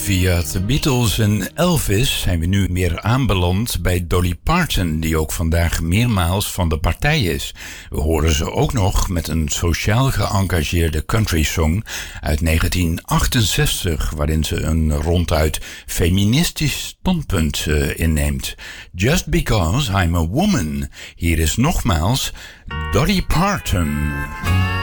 Via de Beatles en Elvis zijn we nu meer aanbeland bij Dolly Parton, die ook vandaag meermaals van de partij is. We horen ze ook nog met een sociaal geëngageerde country song uit 1968, waarin ze een ronduit feministisch standpunt inneemt. Just Because I'm a Woman. Hier is nogmaals Dolly Parton.